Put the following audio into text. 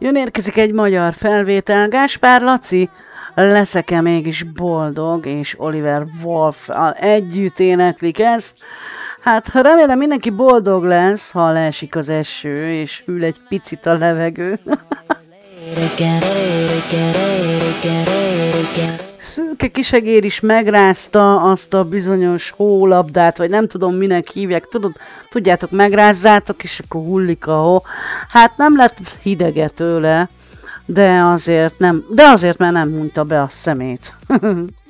Érkezik egy magyar felvétel. Gáspár Laci, leszek-e mégis boldog, és Oliver Wolf-al együtt éneklik ezt. Hát remélem mindenki boldog lesz, ha leesik az eső, és hűl egy picit a levegő. Szőke kisegér is megrázta azt a bizonyos hólabdát, vagy nem tudom minek hívják, tudjátok, megrázzátok, és akkor hullik a hó. Hát nem lett hidege tőle, de azért, mert nem hunyta be a szemét.